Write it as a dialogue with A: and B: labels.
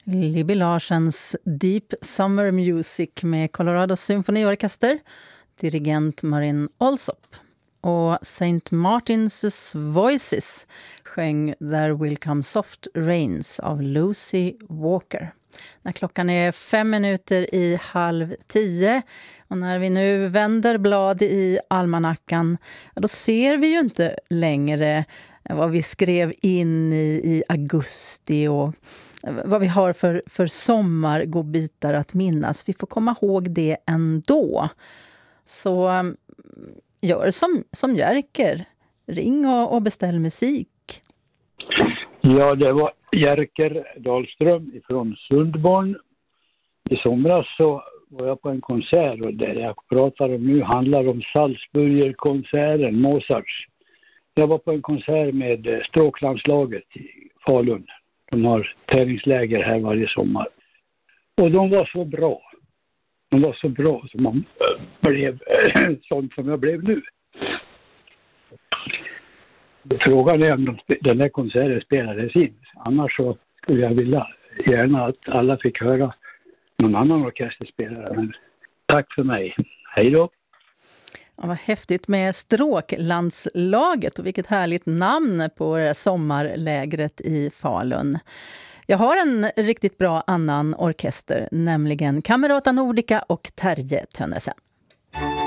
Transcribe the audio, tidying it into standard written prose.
A: Libby Larsens Deep Summer Music med Colorado Symfoniorkester, dirigent Marin Alsop. Och St. Martin's Voices sjöng There Will Come Soft Rains av Lucy Walker. När klockan är 9:05 och när vi nu vänder blad i almanackan, då ser vi ju inte längre vad vi skrev in i augusti och vad vi har för sommargodbitar att minnas. Vi får komma ihåg det ändå. Så gör som Jerker. Ring och beställ musik.
B: Ja, det var Jerker Dahlström från Sundborn. I somras så var jag på en konsert och det jag pratar om nu handlar om Salzburgerkonserten, Mozarts. Jag var på en konsert med stråklandslaget i Falun. De har tävlingsläger här varje sommar. Och de var så bra. De var så bra som man blev sånt som jag blev nu. Frågan är om den här konserten spelades in. Annars så skulle jag vilja gärna att alla fick höra någon annan orkesterspelare. Men tack för mig. Hej då!
A: Ja, vad häftigt med stråklandslaget och vilket härligt namn på sommarlägret i Falun. Jag har en riktigt bra annan orkester, nämligen Camerata Nordica och Terje Tönnesen.